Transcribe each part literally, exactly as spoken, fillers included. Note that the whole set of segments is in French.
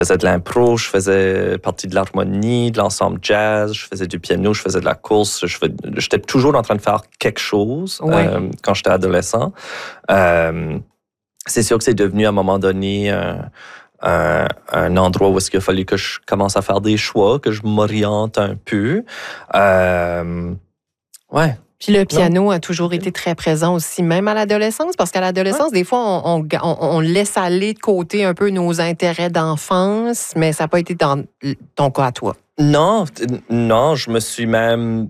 faisais de l'impro, je faisais partie de l'harmonie, de l'ensemble jazz, je faisais du piano, je faisais de la course. Je fais, j'étais toujours en train de faire quelque chose ouais. euh, quand j'étais adolescent. Euh, c'est sûr que c'est devenu à un moment donné un, un, un endroit où est-ce qu'il a fallu que je commence à faire des choix, que je m'oriente un peu. Euh, ouais. Puis le piano non. a toujours été très présent aussi, même à l'adolescence, parce qu'à l'adolescence, ouais. des fois, on, on, on laisse aller de côté un peu nos intérêts d'enfance, mais ça n'a pas été dans ton cas à toi. Non, non, je me suis même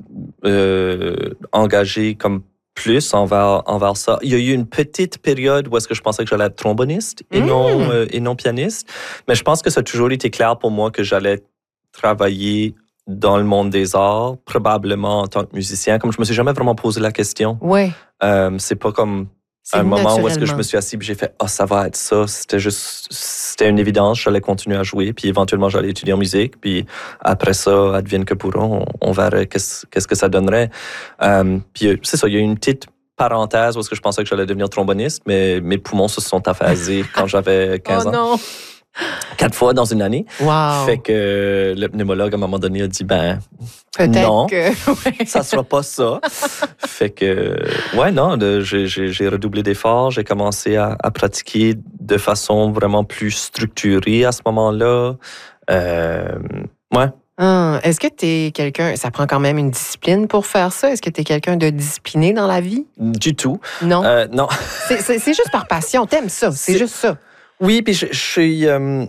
euh, engagé comme plus envers, envers ça. Il y a eu une petite période où est-ce que je pensais que j'allais être tromboniste et, mmh. non, euh, et non pianiste, mais je pense que ça a toujours été clair pour moi que j'allais travailler dans le monde des arts, probablement en tant que musicien, comme je me suis jamais vraiment posé la question. Ouais. Euh, c'est pas comme c'est un moment où est-ce que je me suis assis et j'ai fait ah oh, ça va être ça. C'était juste c'était une évidence. J'allais continuer à jouer puis éventuellement j'allais étudier en musique puis après ça advienne que pourra, on, on verrait qu'est-ce, qu'est-ce que ça donnerait. Euh, puis c'est ça, il y a eu une petite parenthèse où est-ce que je pensais que j'allais devenir tromboniste, mais mes poumons se sont aphasés quand j'avais quinze oh ans. Non. Quatre fois dans une année. Wow. Fait que le pneumologue, à un moment donné, a dit, ben, peut-être non, que, ouais. ça sera pas ça. Fait que, ouais, non, de, j'ai, j'ai, j'ai redoublé d'efforts. J'ai commencé à, à pratiquer de façon vraiment plus structurée à ce moment-là. Euh, ouais. Hum, est-ce que tu es quelqu'un... Ça prend quand même une discipline pour faire ça. Est-ce que tu es quelqu'un de discipliné dans la vie? Du tout. Non? Euh, non. c'est, c'est, c'est juste par passion. T'aimes ça. C'est, c'est... juste ça. Oui, puis je, je suis... Euh,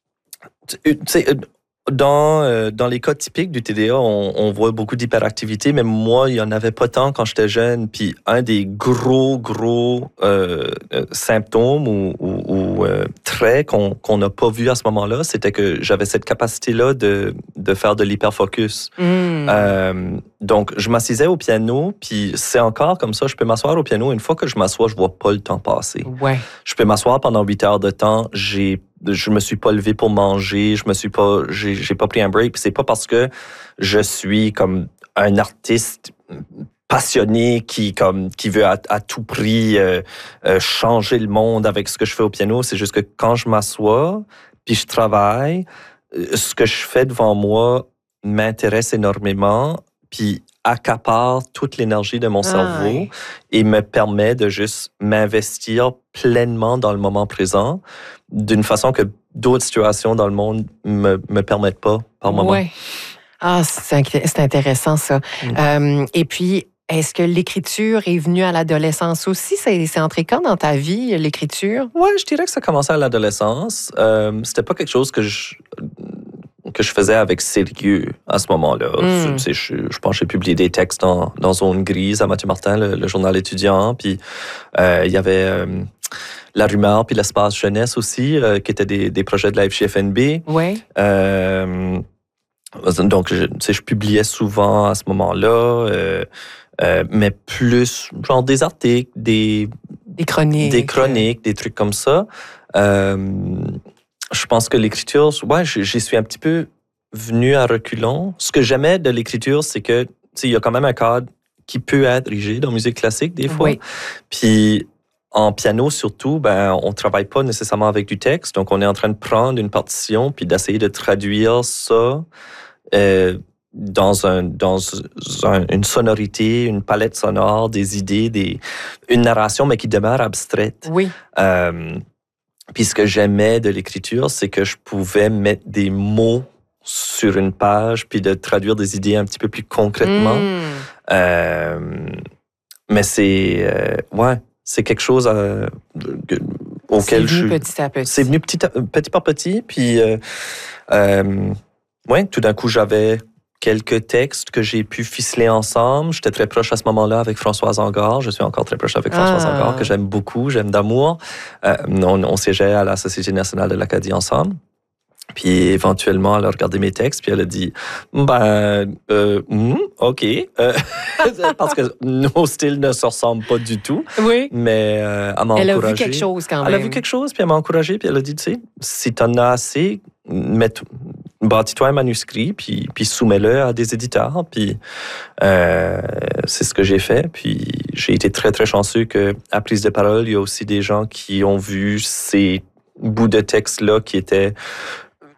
tu sais, dans, euh, dans les cas typiques du T D A, on, on voit beaucoup d'hyperactivité, mais moi, il n'y en avait pas tant quand j'étais jeune. Puis un des gros, gros euh, symptômes ou, ou, ou euh, traits qu'on qu'on n'a pas vu à ce moment-là, c'était que j'avais cette capacité-là de, de faire de l'hyperfocus. Mmh. Euh, donc, je m'assisais au piano, puis c'est encore comme ça. Je peux m'asseoir au piano. Une fois que je m'assois, je ne vois pas le temps passer. Ouais. Je peux m'asseoir pendant huit heures de temps. J'ai Je me suis pas levé pour manger, je me suis pas, j'ai, j'ai pas pris un break. Puis c'est pas parce que je suis comme un artiste passionné qui comme qui veut à, à tout prix euh, euh, changer le monde avec ce que je fais au piano. C'est juste que quand je m'assois puis je travaille, ce que je fais devant moi m'intéresse énormément. Puis accapare toute l'énergie de mon ah, cerveau ouais. et me permet de juste m'investir pleinement dans le moment présent d'une façon que d'autres situations dans le monde me, me permettent pas par moment. Ouais. Ah, c'est, c'est intéressant ça. Mm. Euh, et puis, est-ce que l'écriture est venue à l'adolescence aussi? C'est, c'est entré quand dans ta vie, l'écriture? Oui, je dirais que ça commençait à l'adolescence. Euh, c'était pas quelque chose que je... que je faisais avec sérieux à ce moment-là. Mm. Je, je, je pense que j'ai publié des textes dans, dans Zone Grise à Mathieu Martin, le, le journal étudiant. Puis euh, il y avait euh, La Rumeur puis l'Espace Jeunesse aussi, euh, qui étaient des, des projets de la F J F N B. Oui. Euh, donc, je, je publiais souvent à ce moment-là, euh, euh, mais plus genre des articles, des, des chroniques, des, chroniques, des trucs comme ça. Euh, Je pense que l'écriture, ouais, j'y suis un petit peu venu à reculons. Ce que j'aimais de l'écriture, c'est que, tu sais, il y a quand même un cadre qui peut être rigide en musique classique des fois. Oui. Puis en piano surtout, ben, on travaille pas nécessairement avec du texte, donc on est en train de prendre une partition puis d'essayer de traduire ça euh, dans un dans un, une sonorité, une palette sonore, des idées, des une narration mais qui demeure abstraite. Oui. Euh, Puis ce que j'aimais de l'écriture, c'est que je pouvais mettre des mots sur une page, puis de traduire des idées un petit peu plus concrètement. Mm. Euh, mais c'est, euh, ouais, c'est quelque chose euh, auquel je... C'est venu je... petit à petit. C'est venu petit, à, petit par petit, puis euh, euh, ouais, tout d'un coup, j'avais quelques textes que j'ai pu ficeler ensemble. J'étais très proche à ce moment-là avec Françoise Angard. Je suis encore très proche avec Françoise ah. Angard, que j'aime beaucoup, j'aime d'amour. Euh, on, on siégeait à la Société nationale de l'Acadie ensemble. Puis éventuellement, elle a regardé mes textes, puis elle a dit « Ben, euh, mm, OK. Euh, » Parce que nos styles ne se ressemblent pas du tout. Oui. Mais euh, elle m'a elle encouragé. Elle a vu quelque chose quand même. Elle a vu quelque chose, puis elle m'a encouragé, puis elle a dit « Tu sais, si t'en as assez, mets bâtis-toi un manuscrit, puis, puis soumets-le à des éditeurs. » Puis euh, c'est ce que j'ai fait. Puis j'ai été très, très chanceux qu'à Prise de parole, il y a aussi des gens qui ont vu ces bouts de texte-là qui étaient